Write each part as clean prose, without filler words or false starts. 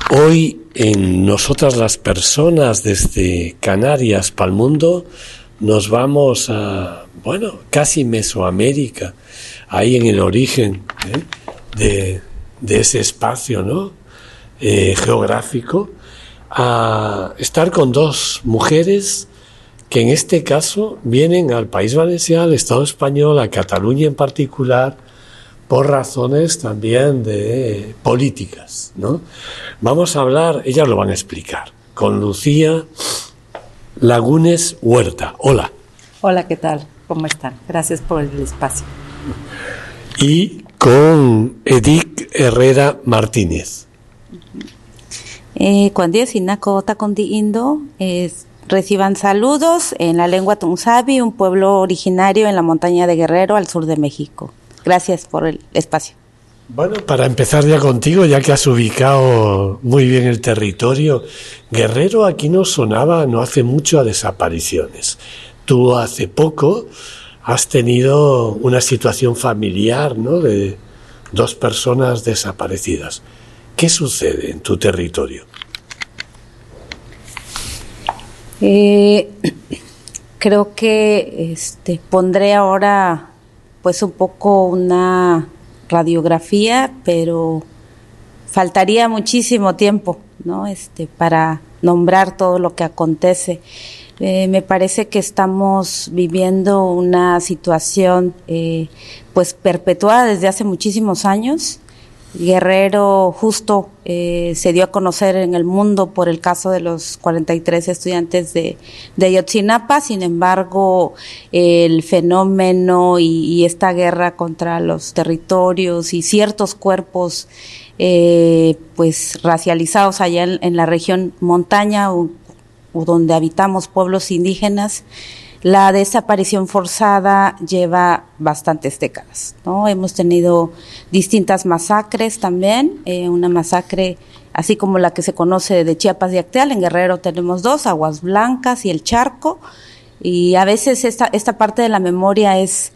Hoy en Nosotras las Personas, desde Canarias para el mundo, nos vamos a, casi Mesoamérica, ahí en el origen de ese espacio, ¿no? Geográfico, a estar con dos mujeres que en este caso vienen al País Valenciano, al Estado español, a Cataluña en particular, por razones también de políticas, ¿no? Vamos a hablar, ellas lo van a explicar, con Lucía Lagunes Huerta. Hola. Hola, ¿qué tal? ¿Cómo están? Gracias por el espacio. Y con Edith Herrera Martínez. Cuando Sinaco Tacondi Indo, reciban saludos en la lengua Tunsavi, un pueblo originario en la montaña de Guerrero, al sur de México. Gracias por el espacio. Bueno, para empezar ya contigo, ya que has ubicado muy bien el territorio, Guerrero aquí nos sonaba no hace mucho a desapariciones. Tú hace poco has tenido una situación familiar, ¿no?, de dos personas desaparecidas. ¿Qué sucede en tu territorio? Creo que pondré ahora pues un poco una radiografía, pero faltaría muchísimo tiempo, ¿no? Para nombrar todo lo que acontece. Me parece que estamos viviendo una situación pues perpetuada desde hace muchísimos años. Guerrero justo se dio a conocer en el mundo por el caso de los 43 estudiantes de Ayotzinapa. Sin embargo, el fenómeno y esta guerra contra los territorios y ciertos cuerpos pues racializados allá en la región montaña o donde habitamos pueblos indígenas, la desaparición forzada lleva bastantes décadas, ¿no? Hemos tenido distintas masacres también, una masacre así como la que se conoce de Chiapas y Acteal. En Guerrero tenemos dos, Aguas Blancas y El Charco, y a veces esta parte de la memoria es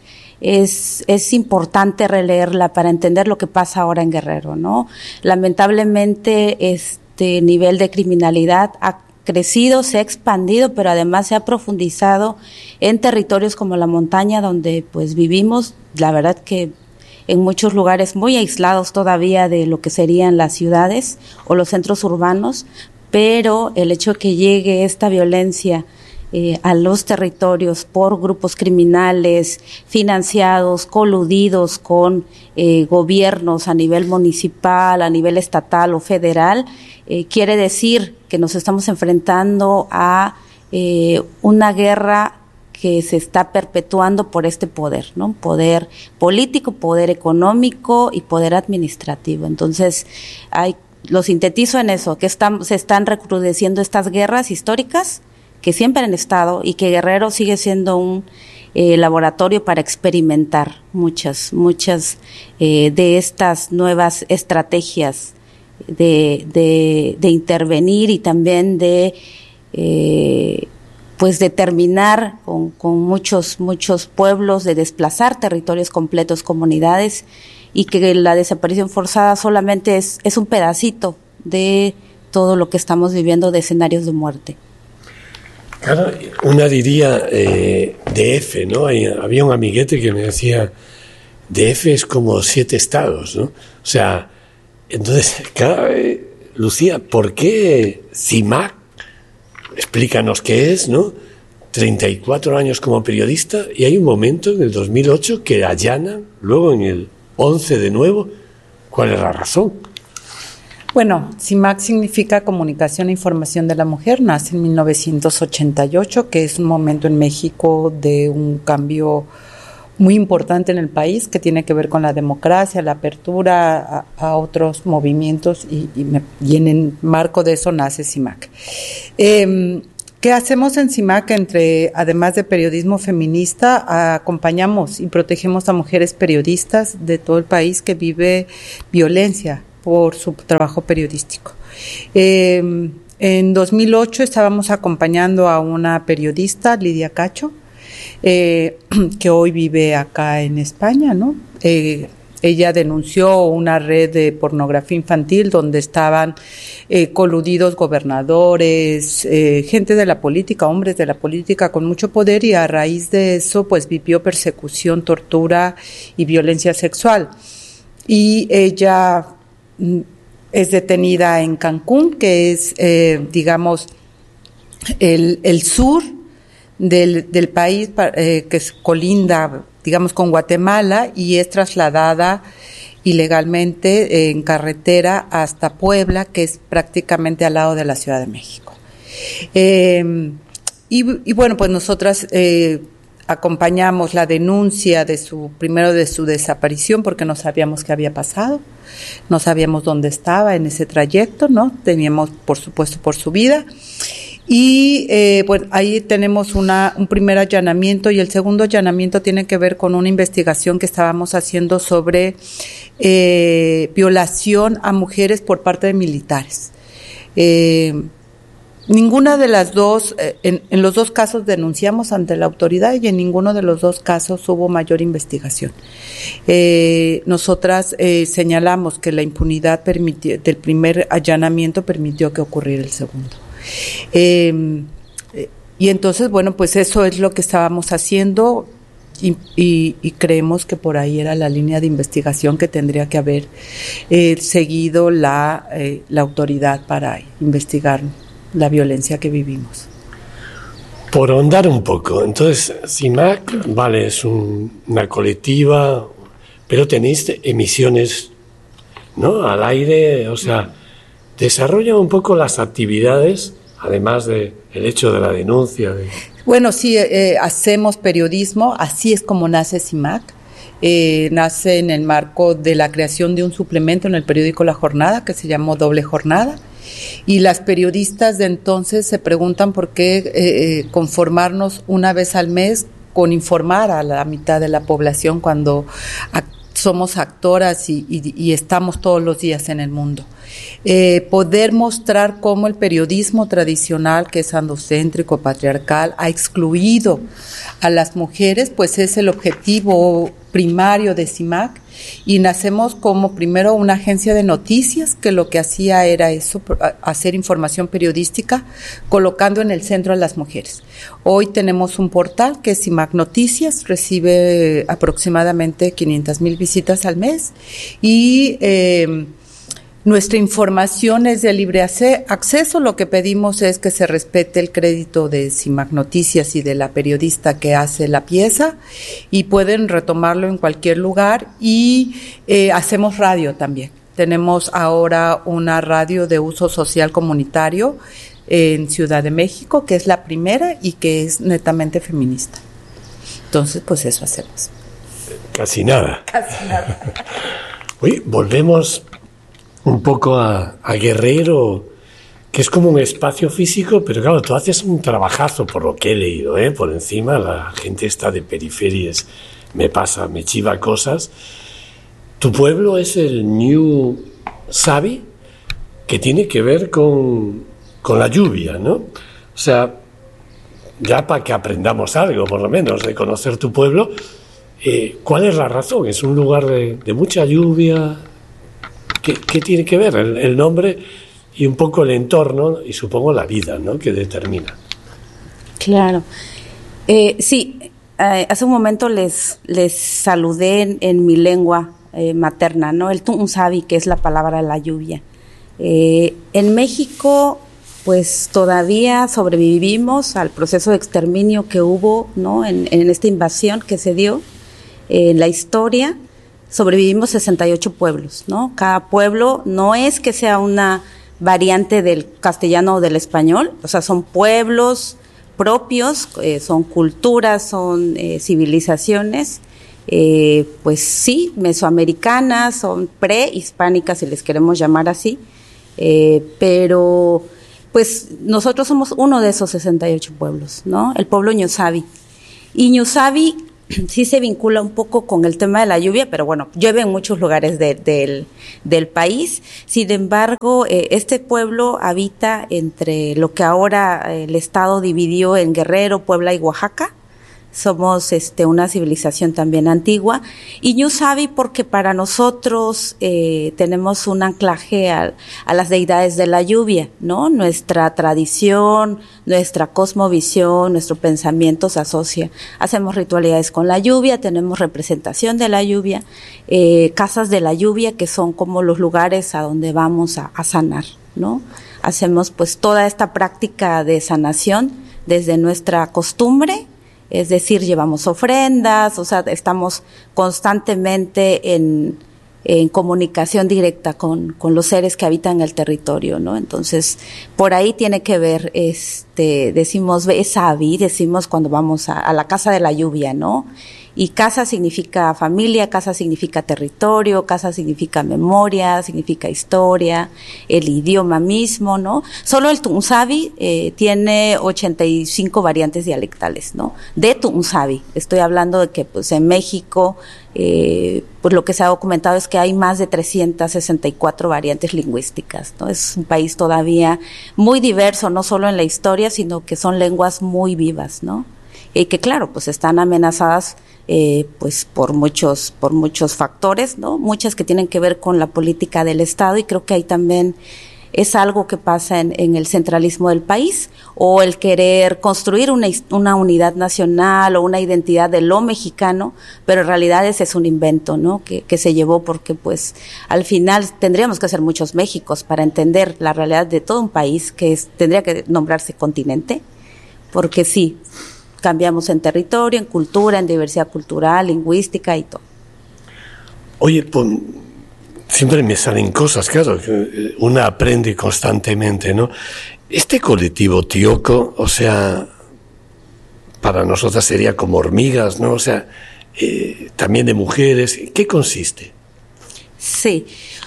importante releerla para entender lo que pasa ahora en Guerrero, ¿no? Lamentablemente este nivel de criminalidad ha crecido, se ha expandido, pero además se ha profundizado en territorios como la montaña, donde pues vivimos, la verdad que en muchos lugares muy aislados todavía de lo que serían las ciudades o los centros urbanos, pero el hecho de que llegue esta violencia a los territorios por grupos criminales financiados, coludidos con gobiernos a nivel municipal, a nivel estatal o federal, quiere decir que nos estamos enfrentando a una guerra que se está perpetuando por este poder, ¿no? Poder político, poder económico y poder administrativo. Entonces, lo sintetizo en eso, que se están recrudeciendo estas guerras históricas que siempre han estado y que Guerrero sigue siendo un laboratorio para experimentar muchas de estas nuevas estrategias de intervenir y también de pues de terminar con muchos pueblos, de desplazar territorios completos, comunidades, y que la desaparición forzada solamente es un pedacito de todo lo que estamos viviendo de escenarios de muerte. Claro, una diría DF, ¿no? Había un amiguete que me decía, DF es como 7 estados, ¿no? O sea, entonces, claro, Lucía, ¿por qué CIMAC? Explícanos qué es, ¿no? 34 años como periodista, y hay un momento en el 2008 que allanan, luego en el 11 de nuevo. ¿Cuál es la razón? Bueno, CIMAC significa Comunicación e Información de la Mujer, nace en 1988, que es un momento en México de un cambio muy importante en el país, que tiene que ver con la democracia, la apertura a otros movimientos, y en el marco de eso nace CIMAC. ¿Qué hacemos en CIMAC? Además de periodismo feminista, acompañamos y protegemos a mujeres periodistas de todo el país que vive violencia por su trabajo periodístico. En 2008 estábamos acompañando a una periodista, Lidia Cacho, que hoy vive acá en España, ¿no? ella denunció una red de pornografía infantil donde estaban coludidos gobernadores, gente de la política, hombres de la política con mucho poder, y a raíz de eso pues vivió persecución, tortura y violencia sexual. Y ella es detenida en Cancún, que es, digamos, el sur del país, que es colinda, digamos, con Guatemala, y es trasladada ilegalmente en carretera hasta Puebla, que es prácticamente al lado de la Ciudad de México. Y bueno, pues nosotras acompañamos la denuncia primero de su desaparición, porque no sabíamos qué había pasado, no sabíamos dónde estaba en ese trayecto, ¿no? Teníamos, por supuesto, por su vida. Y bueno, ahí tenemos un primer allanamiento, y el segundo allanamiento tiene que ver con una investigación que estábamos haciendo sobre violación a mujeres por parte de militares. Ninguna de las dos, en los dos casos denunciamos ante la autoridad, y en ninguno de los dos casos hubo mayor investigación. Nosotras señalamos que la impunidad del primer allanamiento permitió que ocurriera el segundo. Y entonces, bueno, pues eso es lo que estábamos haciendo, y creemos que por ahí era la línea de investigación que tendría que haber seguido la autoridad para investigar la violencia que vivimos. Por ahondar un poco, entonces CIMAC, vale, es una colectiva, pero tenéis emisiones, ¿no?, al aire, o sea, desarrolla un poco las actividades, además del hecho de la denuncia. Bueno, sí, hacemos periodismo, así es como nace CIMAC. Nace en el marco de la creación de un suplemento en el periódico La Jornada, que se llamó Doble Jornada, y las periodistas de entonces se preguntan por qué conformarnos una vez al mes con informar a la mitad de la población cuando somos actoras y estamos todos los días en el mundo. Poder mostrar cómo el periodismo tradicional, que es androcéntrico, patriarcal, ha excluido a las mujeres, pues es el objetivo primario de CIMAC, y nacemos como primero una agencia de noticias que lo que hacía era eso, hacer información periodística colocando en el centro a las mujeres. Hoy tenemos un portal que es CIMAC Noticias, recibe aproximadamente 500,000 visitas al mes, y nuestra información es de libre acceso. Lo que pedimos es que se respete el crédito de CIMAC Noticias y de la periodista que hace la pieza, y pueden retomarlo en cualquier lugar. Y hacemos radio también. Tenemos ahora una radio de uso social comunitario en Ciudad de México, que es la primera y que es netamente feminista. Entonces, pues eso hacemos. Casi nada. Casi nada. Oye, volvemos un poco a Guerrero, que es como un espacio físico, pero claro, tú haces un trabajazo, por lo que he leído, por encima, la gente está de periferias, me chiva cosas. Tu pueblo es el New Savi, que tiene que ver con la lluvia, ¿no? O sea, ya para que aprendamos algo, por lo menos, de conocer tu pueblo, ¿cuál es la razón? ¿Es un lugar de mucha lluvia? ¿Qué tiene que ver el nombre y un poco el entorno y supongo la vida, ¿no?, que determina? Claro. Sí, hace un momento les saludé en mi lengua materna, ¿no? El Tunsabi, que es la palabra de la lluvia. En México, pues todavía sobrevivimos al proceso de exterminio que hubo, ¿no?, en esta invasión que se dio en la historia. Sobrevivimos 68 pueblos, ¿no? Cada pueblo no es que sea una variante del castellano o del español, o sea, son pueblos propios, son culturas, son civilizaciones, pues sí, mesoamericanas, son prehispánicas, si les queremos llamar así, pero pues nosotros somos uno de esos 68 pueblos, ¿no? El pueblo Ñusabi. Y Ñusabi sí se vincula un poco con el tema de la lluvia, pero bueno, llueve en muchos lugares del país. Sin embargo, este pueblo habita entre lo que ahora el Estado dividió en Guerrero, Puebla y Oaxaca, somos una civilización también antigua, y Ñusavi porque para nosotros tenemos un anclaje a las deidades de la lluvia, ¿no? Nuestra tradición, nuestra cosmovisión, nuestro pensamiento se asocia. Hacemos ritualidades con la lluvia, tenemos representación de la lluvia, casas de la lluvia, que son como los lugares a donde vamos a sanar, ¿no? Hacemos pues toda esta práctica de sanación desde nuestra costumbre. Es decir, llevamos ofrendas, o sea, estamos constantemente en comunicación directa con los seres que habitan el territorio, ¿no? Entonces, por ahí tiene que ver, decimos Besavi, decimos cuando vamos a la casa de la lluvia, ¿no? Y casa significa familia, casa significa territorio, casa significa memoria, significa historia, el idioma mismo, ¿no? Solo el Tunzavi tiene 85 variantes dialectales, ¿no? De Tunzavi. Estoy hablando de que, pues, en México, pues lo que se ha documentado es que hay más de 364 variantes lingüísticas, ¿no? Es un país todavía muy diverso, no solo en la historia, sino que son lenguas muy vivas, ¿no? Y que claro, pues están amenazadas pues por muchos factores, ¿no? Muchas que tienen que ver con la política del Estado, y creo que ahí también es algo que pasa en el centralismo del país, o el querer construir una unidad nacional o una identidad de lo mexicano, pero en realidad ese es un invento, ¿no? Que se llevó porque pues al final tendríamos que ser muchos Méxicos para entender la realidad de todo un país que tendría que nombrarse continente, porque sí, cambiamos en territorio, en cultura, en diversidad cultural, lingüística y todo. Oye, pues, siempre me salen cosas, claro, que una aprende constantemente, ¿no? Este colectivo Tioco, o sea, para nosotras sería como hormigas, ¿no? O sea, también de mujeres. ¿Qué consiste? Sí,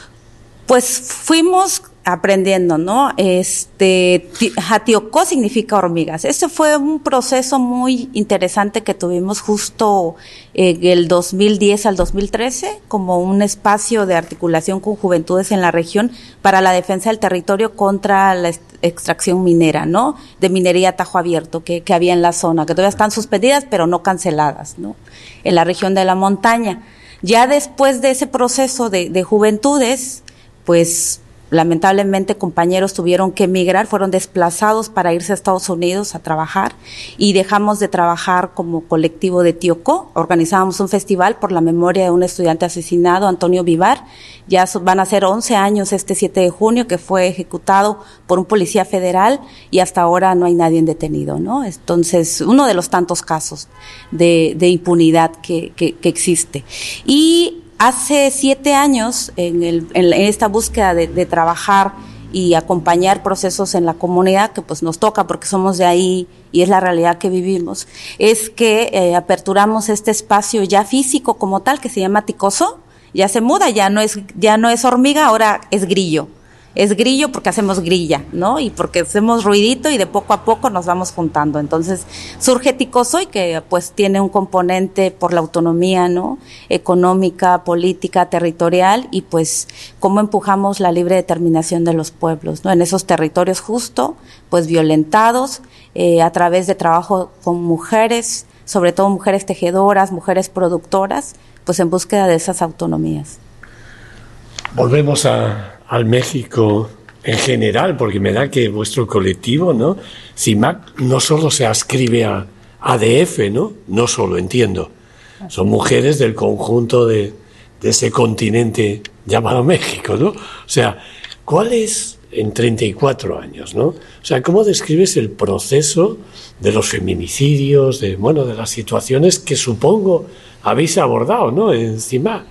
pues fuimos aprendiendo, ¿no? Jatiocó significa hormigas. Ese fue un proceso muy interesante que tuvimos justo el 2010 al 2013, como un espacio de articulación con juventudes en la región para la defensa del territorio contra la extracción minera, ¿no? De minería a tajo abierto que había en la zona, que todavía están suspendidas, pero no canceladas, ¿no? En la región de la montaña. Ya después de ese proceso de juventudes, pues lamentablemente compañeros tuvieron que emigrar, fueron desplazados para irse a Estados Unidos a trabajar, y dejamos de trabajar como colectivo de Tioco. Organizábamos un festival por la memoria de un estudiante asesinado, Antonio Vivar. Ya van a ser 11 años este 7 de junio que fue ejecutado por un policía federal, y hasta ahora no hay nadie detenido, ¿no? Entonces, uno de los tantos casos de impunidad que existe. Y hace 7 años, en esta búsqueda de trabajar y acompañar procesos en la comunidad, que pues nos toca porque somos de ahí y es la realidad que vivimos, es que aperturamos este espacio ya físico como tal, que se llama Ticoso. Ya se muda, ya no es hormiga, ahora es grillo. Es grillo porque hacemos grilla, ¿no? Y porque hacemos ruidito y de poco a poco nos vamos juntando. Entonces surge Ticosoy, que pues tiene un componente por la autonomía, ¿no? Económica, política, territorial, y pues cómo empujamos la libre determinación de los pueblos, ¿no? En esos territorios justo, pues violentados, a través de trabajo con mujeres, sobre todo mujeres tejedoras, mujeres productoras, pues en búsqueda de esas autonomías. Volvemos al México en general, porque me da que vuestro colectivo, ¿no? CIMAC no solo se adscribe a ADF, ¿no? No solo, entiendo. Son mujeres del conjunto de ese continente llamado México, ¿no? O sea, ¿cuál es en 34 años, ¿no? O sea, ¿cómo describes el proceso de los feminicidios, de las situaciones que supongo habéis abordado, ¿no? En CIMAC.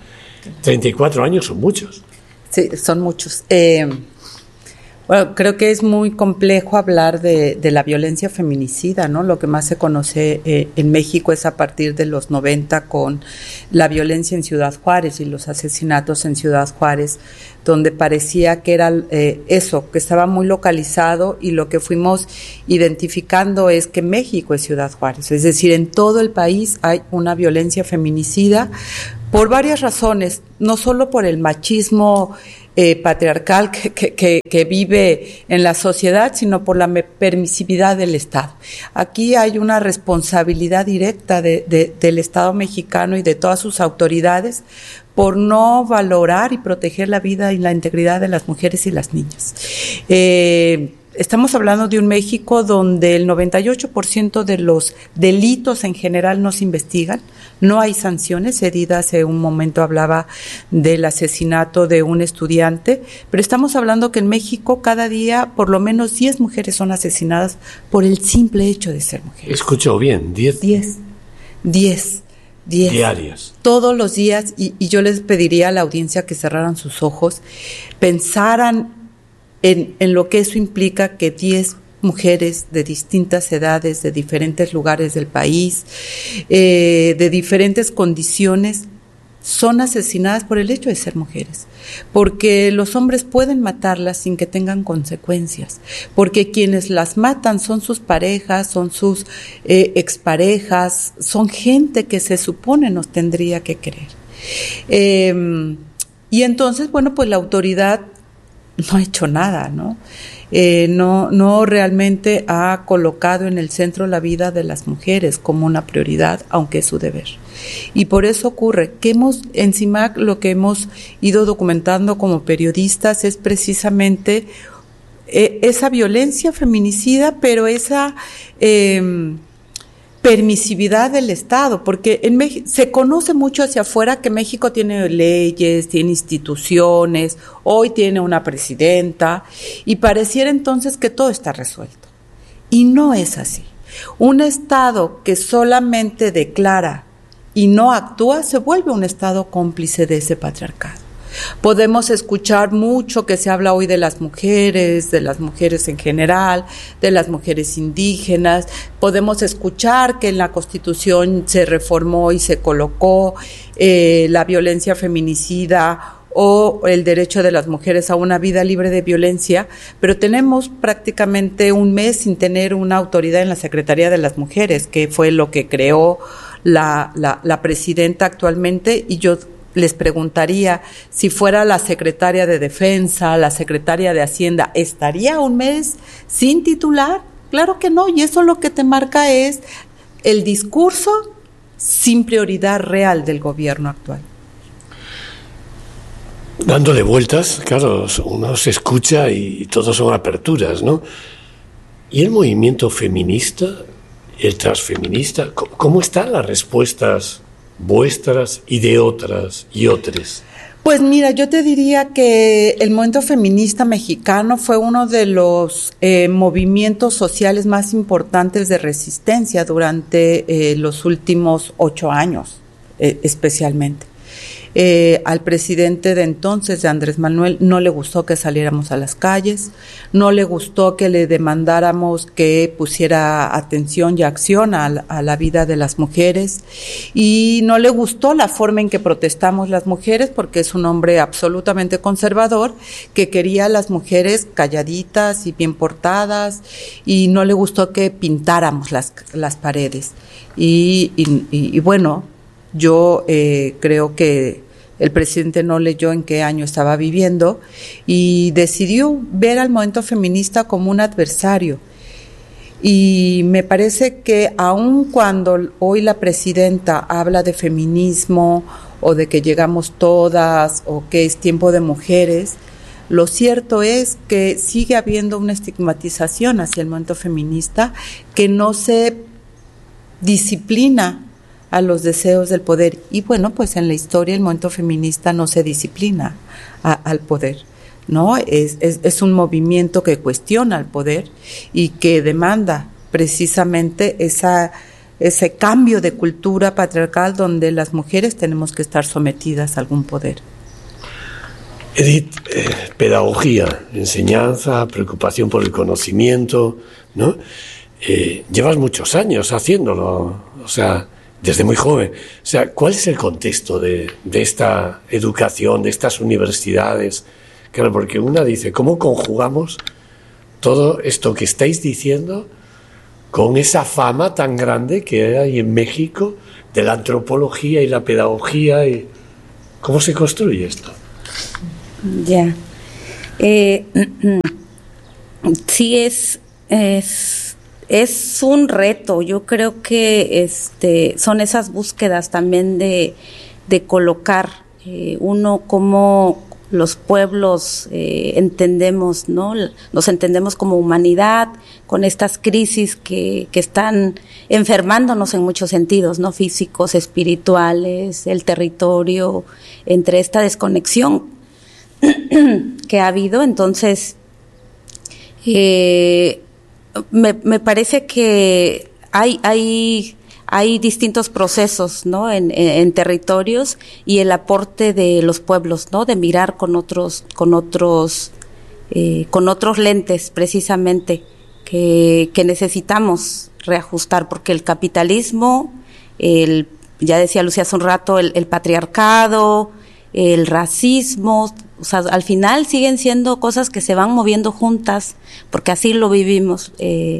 34 años son muchos. Sí, son muchos. Bueno, creo que es muy complejo hablar de la violencia feminicida, ¿no? Lo que más se conoce en México es a partir de los 90 con la violencia en Ciudad Juárez y los asesinatos en Ciudad Juárez, donde parecía que era eso, que estaba muy localizado, y lo que fuimos identificando es que México es Ciudad Juárez, es decir, en todo el país hay una violencia feminicida por varias razones, no solo por el machismo patriarcal que vive en la sociedad, sino por la permisividad del Estado. Aquí hay una responsabilidad directa del Estado mexicano y de todas sus autoridades por no valorar y proteger la vida y la integridad de las mujeres y las niñas. Estamos hablando de un México donde el 98% de los delitos en general no se investigan, no hay sanciones. Edith hace un momento hablaba del asesinato de un estudiante, pero estamos hablando que en México cada día por lo menos 10 mujeres son asesinadas por el simple hecho de ser mujeres. Escucho bien, 10. 10 diarias. Todos los días, y yo les pediría a la audiencia que cerraran sus ojos, pensaran en lo que eso implica, que 10 mujeres de distintas edades, de diferentes lugares del país, de diferentes condiciones, son asesinadas por el hecho de ser mujeres, porque los hombres pueden matarlas sin que tengan consecuencias, porque quienes las matan son sus parejas, son sus exparejas, son gente que se supone nos tendría que querer. Y entonces, bueno, pues la autoridad no ha hecho nada, ¿no? No realmente ha colocado en el centro la vida de las mujeres como una prioridad, aunque es su deber. Y por eso ocurre que en CIMAC lo que hemos ido documentando como periodistas es precisamente esa violencia feminicida, pero esa permisividad del Estado, porque en México se conoce mucho hacia afuera que México tiene leyes, tiene instituciones, hoy tiene una presidenta, y pareciera entonces que todo está resuelto. Y no es así. Un Estado que solamente declara y no actúa se vuelve un Estado cómplice de ese patriarcado. Podemos escuchar mucho que se habla hoy de las mujeres en general, de las mujeres indígenas. Podemos escuchar que en la Constitución se reformó y se colocó la violencia feminicida o el derecho de las mujeres a una vida libre de violencia, pero tenemos prácticamente un mes sin tener una autoridad en la Secretaría de las Mujeres, que fue lo que creó la presidenta actualmente, y yo les preguntaría, si fuera la secretaria de Defensa, la secretaria de Hacienda, ¿estaría un mes sin titular? Claro que no, y eso lo que te marca es el discurso sin prioridad real del gobierno actual. Dándole vueltas, claro, uno se escucha y todos son aperturas, ¿no? ¿Y el movimiento feminista, el transfeminista, cómo están las respuestas vuestras y de otras y otros? Pues mira, yo te diría que el movimiento feminista mexicano fue uno de los movimientos sociales más importantes de resistencia durante los últimos 8 años, especialmente. Al presidente de entonces, de Andrés Manuel, no le gustó que saliéramos a las calles, no le gustó que le demandáramos que pusiera atención y acción a la vida de las mujeres, y no le gustó la forma en que protestamos las mujeres, porque es un hombre absolutamente conservador que quería a las mujeres calladitas y bien portadas, y no le gustó que pintáramos las paredes. Y bueno, yo creo que el presidente no leyó en qué año estaba viviendo y decidió ver al movimiento feminista como un adversario. Y me parece que aun cuando hoy la presidenta habla de feminismo o de que llegamos todas o que es tiempo de mujeres, lo cierto es que sigue habiendo una estigmatización hacia el movimiento feminista que no se disciplina a los deseos del poder. Y bueno, pues en la historia el movimiento feminista no se disciplina al poder, ¿no? Es un movimiento que cuestiona al poder y que demanda precisamente ese cambio de cultura patriarcal donde las mujeres tenemos que estar sometidas a algún poder. Edith, pedagogía, enseñanza, preocupación por el conocimiento, ¿no? Llevas muchos años haciéndolo, o sea, desde muy joven. O sea, ¿cuál es el contexto de esta educación, de estas universidades? Claro, porque una dice, ¿cómo conjugamos todo esto que estáis diciendo con esa fama tan grande que hay en México de la antropología y la pedagogía? Y ¿cómo se construye esto? Ya. Sí, es un reto. Yo creo que son esas búsquedas también de colocar uno como los pueblos entendemos, ¿no? Nos entendemos como humanidad con estas crisis que están enfermándonos en muchos sentidos, ¿no? Físicos, espirituales, el territorio, entre esta desconexión que ha habido. Entonces, me parece que hay distintos procesos, ¿no? En territorios, y el aporte de los pueblos, ¿no? De mirar con otros lentes, precisamente, que necesitamos reajustar, porque el capitalismo, ya decía Lucía hace un rato, el patriarcado, el racismo, o sea, al final siguen siendo cosas que se van moviendo juntas, porque así lo vivimos,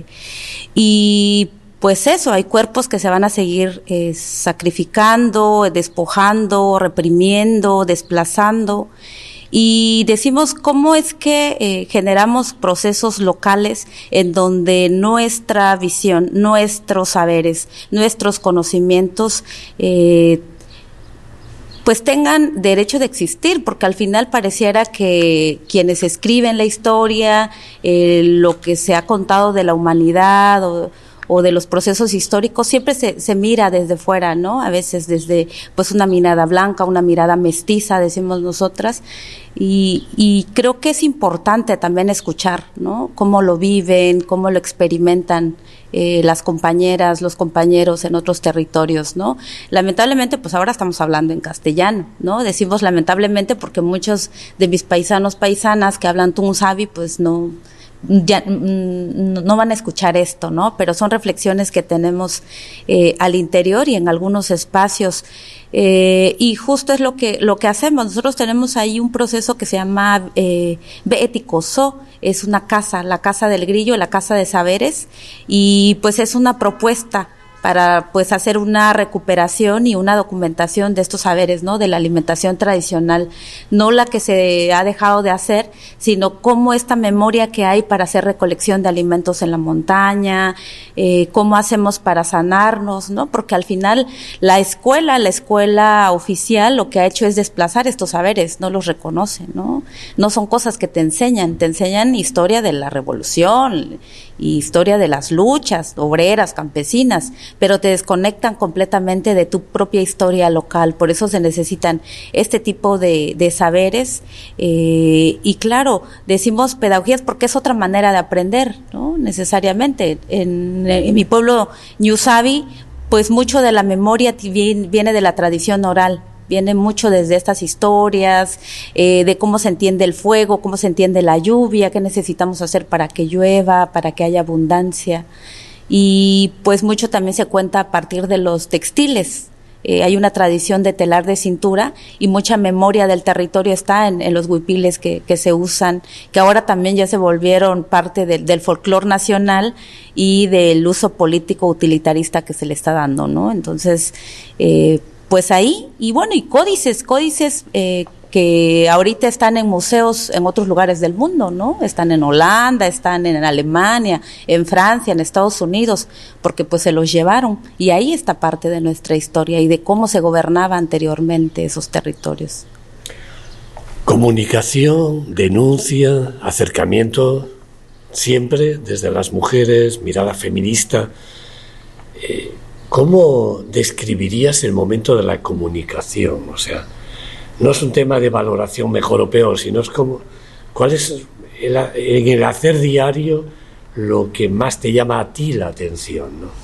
y pues eso, hay cuerpos que se van a seguir sacrificando, despojando, reprimiendo, desplazando, y decimos cómo es que generamos procesos locales en donde nuestra visión, nuestros saberes, nuestros conocimientos pues tengan derecho de existir, porque al final pareciera que quienes escriben la historia, lo que se ha contado de la humanidad o de los procesos históricos, siempre se mira desde fuera, ¿no? A veces desde pues una mirada blanca, una mirada mestiza, decimos nosotras, y creo que es importante también escuchar, ¿no? Cómo lo viven, cómo lo experimentan las compañeras, los compañeros en otros territorios, ¿no? Lamentablemente, pues ahora estamos hablando en castellano, ¿no? Decimos lamentablemente porque muchos de mis paisanas que hablan tunzavi, pues no van a escuchar esto, ¿no? Pero son reflexiones que tenemos al interior y en algunos espacios, y justo es lo que hacemos. Nosotros tenemos ahí un proceso que se llama Beeticoso, es una casa, la Casa del Grillo, la Casa de Saberes, y pues es una propuesta para pues hacer una recuperación y una documentación de estos saberes, ¿no? De la alimentación tradicional, no la que se ha dejado de hacer, sino cómo esta memoria que hay para hacer recolección de alimentos en la montaña, cómo hacemos para sanarnos, ¿no? Porque al final la escuela oficial lo que ha hecho es desplazar estos saberes, no los reconoce, ¿no? No son cosas que te enseñan historia de la revolución, historia de las luchas obreras, campesinas, pero te desconectan completamente de tu propia historia local. Por eso se necesitan este tipo de saberes, y claro, decimos pedagogías porque es otra manera de aprender, ¿no? Necesariamente. En mi pueblo Ñusavi, pues mucho de la memoria viene de la tradición oral. Viene mucho desde estas historias, de cómo se entiende el fuego, cómo se entiende la lluvia, qué necesitamos hacer para que llueva, para que haya abundancia. Y pues mucho también se cuenta a partir de los textiles. Hay una tradición de telar de cintura y mucha memoria del territorio está en los huipiles que se usan, que ahora también ya se volvieron parte del folclore nacional y del uso político utilitarista que se le está dando, ¿no? Entonces, pues ahí, y bueno, y códices que ahorita están en museos en otros lugares del mundo, ¿no? Están en Holanda, están en Alemania, en Francia, en Estados Unidos, porque pues se los llevaron, y ahí está parte de nuestra historia y de cómo se gobernaba anteriormente esos territorios. Comunicación, denuncia, acercamiento, siempre desde las mujeres, mirada feminista. ¿Cómo describirías el momento de la comunicación? O sea, no es un tema de valoración mejor o peor, sino es como, ¿cuál es en el hacer diario lo que más te llama a ti la atención, ¿no?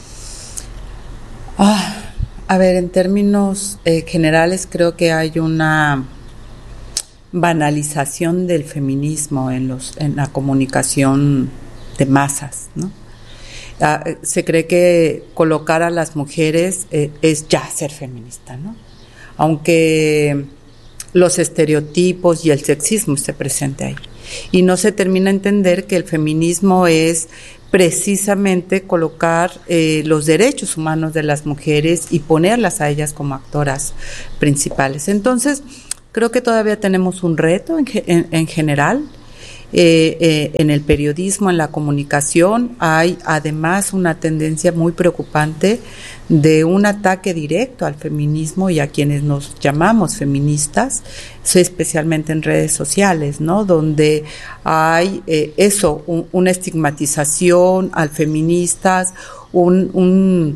A ver, en términos generales creo que hay una banalización del feminismo en la comunicación de masas, ¿no? Se cree que colocar a las mujeres es ya ser feminista, ¿no? Aunque los estereotipos y el sexismo esté presente ahí. Y no se termina a entender que el feminismo es precisamente colocar los derechos humanos de las mujeres y ponerlas a ellas como actoras principales. Entonces, Creo que todavía tenemos un reto en general. En el periodismo, en la comunicación, hay además una tendencia muy preocupante de un ataque directo al feminismo y a quienes nos llamamos feministas, especialmente en redes sociales, ¿no? Donde hay una estigmatización al feministas, un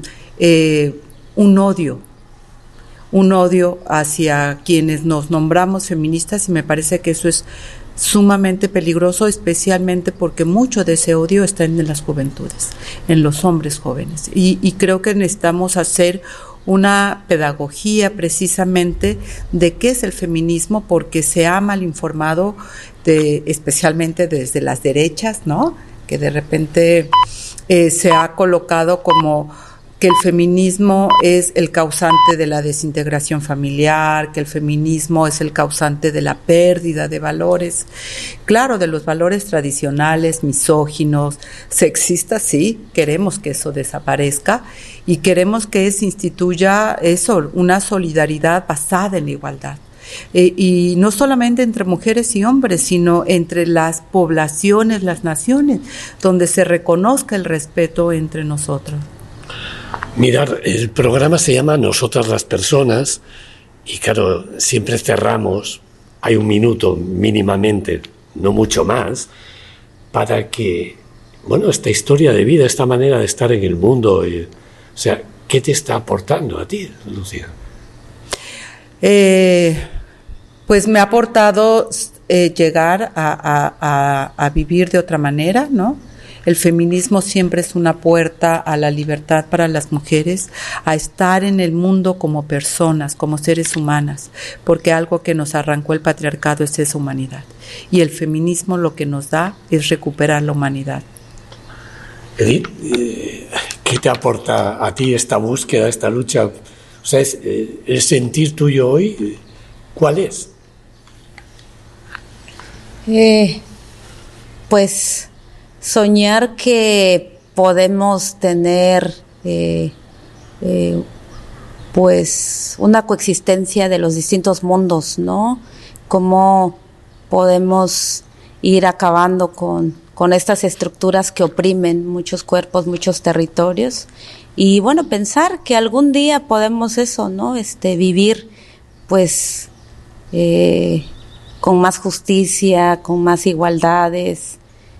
odio hacia quienes nos nombramos feministas, y me parece que eso es sumamente peligroso, especialmente porque mucho de ese odio está en las juventudes, en los hombres jóvenes, y creo que necesitamos hacer una pedagogía precisamente de qué es el feminismo, porque se ha mal informado, especialmente desde las derechas, ¿no? Que de repente se ha colocado como que el feminismo es el causante de la desintegración familiar, que el feminismo es el causante de la pérdida de valores, claro, de los valores tradicionales, misóginos, sexistas. Sí, queremos que eso desaparezca y queremos que se instituya una solidaridad basada en la igualdad. Y no solamente entre mujeres y hombres, sino entre las poblaciones, las naciones, donde se reconozca el respeto entre nosotros. Mirar, el programa se llama Nosotras las Personas y claro, siempre cerramos, hay un minuto mínimamente, no mucho más, para que, esta historia de vida, esta manera de estar en el mundo, o sea, ¿qué te está aportando a ti, Lucía? Pues me ha aportado llegar a vivir de otra manera, ¿no? El feminismo siempre es una puerta a la libertad para las mujeres, a estar en el mundo como personas, como seres humanas, porque algo que nos arrancó el patriarcado es esa humanidad. Y el feminismo lo que nos da es recuperar la humanidad. Edith, ¿qué te aporta a ti esta búsqueda, esta lucha? O sea, el sentir tuyo hoy, ¿cuál es? Pues soñar que podemos tener pues una coexistencia de los distintos mundos, ¿no? Cómo podemos ir acabando con estas estructuras que oprimen muchos cuerpos, muchos territorios, y bueno, pensar que algún día podemos eso, ¿no? Vivir pues con más justicia, con más igualdades,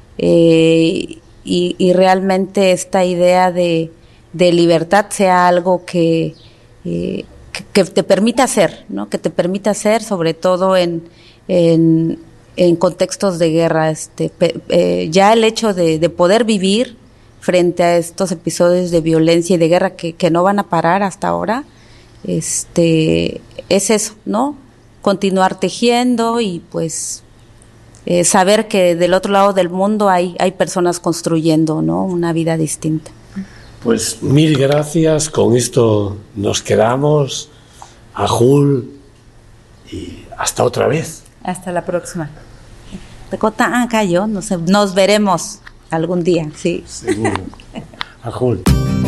y realmente esta idea de libertad sea algo que te permita hacer, ¿no? Que te permita hacer, sobre todo en contextos de guerra. Ya el hecho de poder vivir frente a estos episodios de violencia y de guerra que no van a parar hasta ahora, es eso, ¿no? Continuar tejiendo y pues saber que del otro lado del mundo hay personas construyendo, ¿no? Una vida distinta. Pues mil gracias, con esto nos quedamos. Ajul, y hasta otra vez. Hasta la próxima. Nos veremos algún día, sí. Seguro. Ajul.